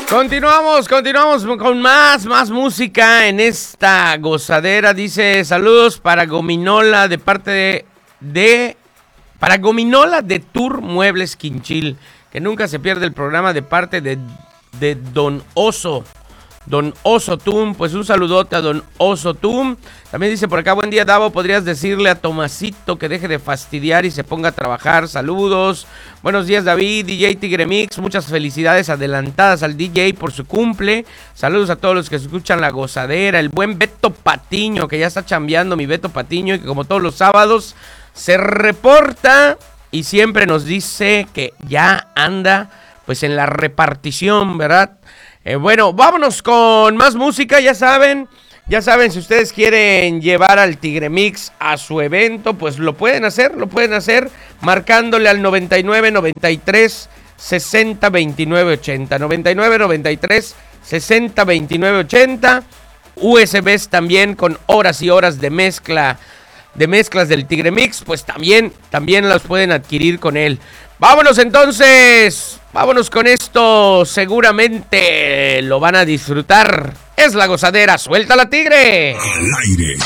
Continuamos con más música en esta gozadera. Dice, saludos para Gominola de parte para Gominola de Tour Muebles Quinchil, que nunca se pierde el programa de parte de Don Oso. Don Oso Tum, pues un saludote a Don Oso Tum. También dice por acá, buen día Davo, podrías decirle a Tomasito que deje de fastidiar y se ponga a trabajar. Saludos. Buenos días David, DJ Tigre Mix, muchas felicidades adelantadas al DJ por su cumple. Saludos a todos los que escuchan La Gozadera. El buen Beto Patiño, que ya está chambeando mi Beto Patiño y que como todos los sábados se reporta y siempre nos dice que ya anda pues en la repartición, ¿verdad? Bueno, vámonos con más música, ya saben, si ustedes quieren llevar al Tigre Mix a su evento, pues lo pueden hacer marcándole al 99 93 60 29 80, 99 93 60 29 80, USBs también con horas y horas de mezclas del Tigre Mix, pues también las pueden adquirir con él. Vámonos entonces, vámonos con esto, seguramente lo van a disfrutar. Es La Gozadera, suelta la Tigre. Al aire.